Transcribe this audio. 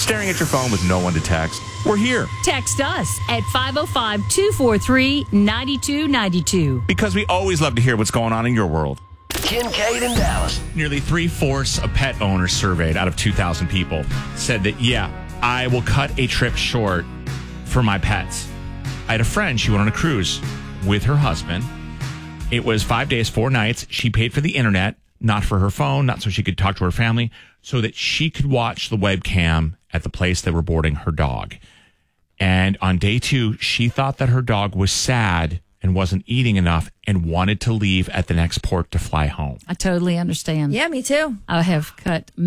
staring at your phone with no one to text? We're here. Text us at 505-243-9292. Because we always love to hear what's going on in your world. Kincaid in Dallas. Nearly 3/4 of pet owners surveyed out of 2,000 people said that, yeah, I will cut a trip short for my pets. I had a friend, she went on a cruise with her husband. It was 5 days, 4 nights. She paid for the internet, not for her phone, not so she could talk to her family, so that she could watch the webcam at the place they were boarding her dog. And on day 2, she thought that her dog was sad and wasn't eating enough and wanted to leave at the next port to fly home. I totally understand. Yeah, me too. I have cut